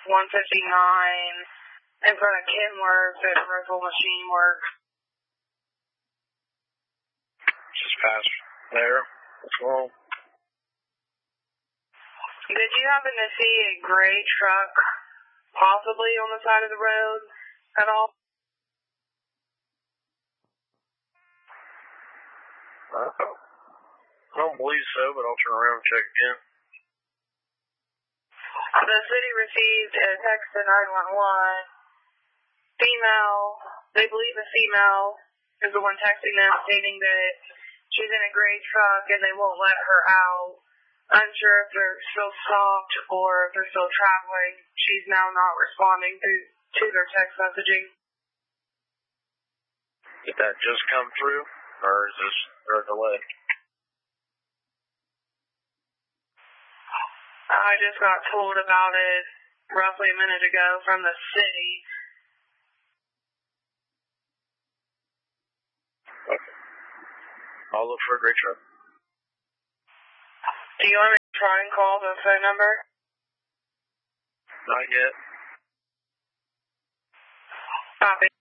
159 in front of Kenworth at Rifle Machine Works. Just past there. What's wrong? Did you happen to see a gray truck possibly on the side of the road at all? I don't believe so, but I'll turn around and check again. The city received a text to 911. They believe the female is the one texting them, stating that she's in a gray truck and they won't let her out. Unsure if they're still stopped or if they're still traveling. She's now not responding to their text messaging. Did that just come through, or is there a delay? I just got told about it roughly a minute ago from the city. Okay. I'll look for a gray truck. Do you want me to try and call the phone number? Not yet. Copy.